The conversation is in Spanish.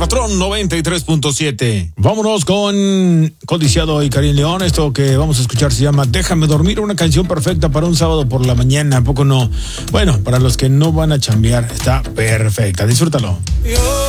Patrón 93.7. Vámonos con Codiciado y Karim León. Esto que vamos a escuchar se llama Déjame Dormir, una canción perfecta para un sábado por la mañana. ¿A poco no? Bueno, para los que no van a chambear, está perfecta. Disfrútalo.